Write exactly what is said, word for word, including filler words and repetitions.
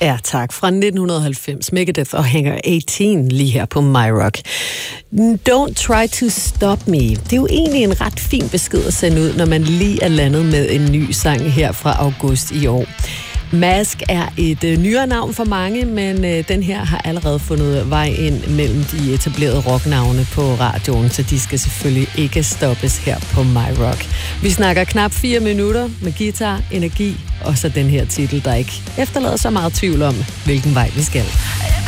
Ja, tak. Fra nitten halvfems, Megadeth og Hangar atten lige her på My Rock. Don't try to stop me. Det er jo egentlig en ret fin besked at sende ud, når man lige er landet med en ny sang her fra august i år. Mask er et øh, nyere navn for mange, men øh, den her har allerede fundet vej ind mellem de etablerede rocknavne på radioen, så de skal selvfølgelig ikke stoppes her på My Rock. Vi snakker knap fire minutter med guitar, energi og så den her titel, der ikke efterlader så meget tvivl om, hvilken vej vi skal.